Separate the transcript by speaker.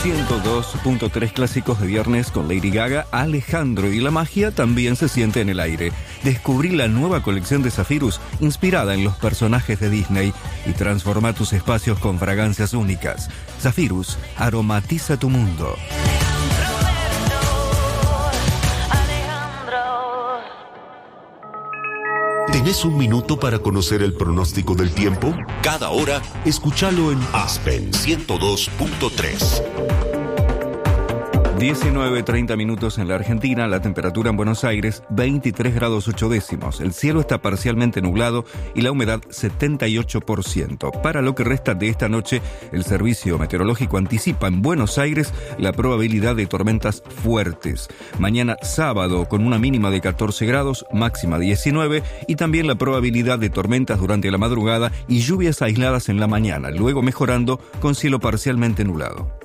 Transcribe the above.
Speaker 1: 102.3 clásicos de viernes con Lady Gaga, Alejandro, y la magia también se siente en el aire. Descubrí la nueva colección de Zephyrus inspirada en los personajes de Disney y transforma tus espacios con fragancias únicas. Zephyrus aromatiza tu mundo.
Speaker 2: ¿Tenés un minuto para conocer el pronóstico del tiempo? Cada hora, escúchalo en Aspen 102.3.
Speaker 1: 19:30 minutos en la Argentina, la temperatura en Buenos Aires 23 grados 8 décimos. El cielo está parcialmente nublado y la humedad 78%. Para lo que resta de esta noche, el Servicio Meteorológico anticipa en Buenos Aires la probabilidad de tormentas fuertes. Mañana sábado con una mínima de 14 grados, máxima 19, y también la probabilidad de tormentas durante la madrugada y lluvias aisladas en la mañana, luego mejorando con cielo parcialmente nublado.